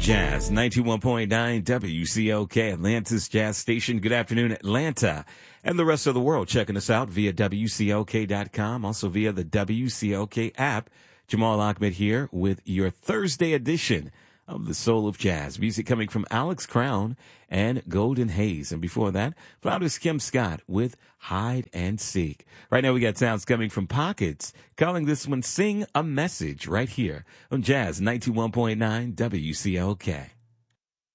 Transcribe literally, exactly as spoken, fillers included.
Jazz ninety-one point nine W C O K, Atlanta's Jazz Station. Good afternoon, Atlanta, and the rest of the world checking us out via W C O K dot com, also via the W C O K app. Jamal Ahmed here with your Thursday edition of the Soul of Jazz. Music coming from Alex Crown and Golden Haze. And before that, Flounders Kim Scott with Hide and Seek. Right now we got sounds coming from Pockets, calling this one Sing a Message right here on Jazz ninety-one point nine W C O K.